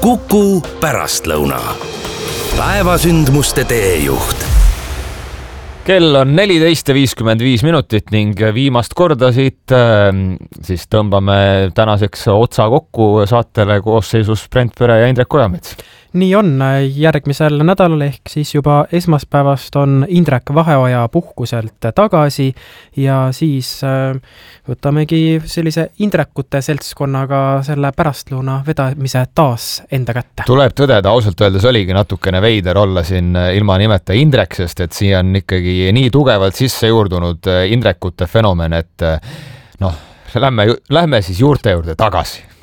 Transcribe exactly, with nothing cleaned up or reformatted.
Kuku pärastlõuna. Päevasündmuste teejuht. Kell on neliteist viiskümmend viis minutit ning viimast korda siit siis tõmbame tänaseks otsa kokku saatele koosseisus Brent Pere ja Indrek Ojamets. Nii on, järgmisel nädalal ehk siis juba esmaspäevast on Indrek Vaheoja puhkuselt tagasi ja siis võtamegi sellise Indrekute seltskonnaga selle pärastlõuna vedamise taas enda kätte. Tuleb tõdeda, ausalt öeldes oligi natukene veider olla siin ilma nimeta Indrek, sest et siia on ikkagi nii tugevalt sisse juurdunud Indrekute fenomen, et noh, lähme, lähme siis juurte juurde tagasi.